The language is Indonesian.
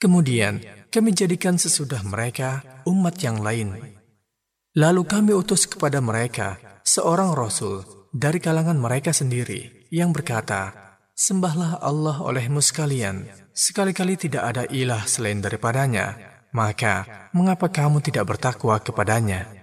Kemudian kami jadikan sesudah mereka umat yang lain. Lalu kami utus kepada mereka seorang rasul dari kalangan mereka sendiri yang berkata, "Sembahlah Allah olehmu sekalian, sekali-kali tidak ada ilah selain daripadanya. Maka mengapa kamu tidak bertakwa kepadanya?"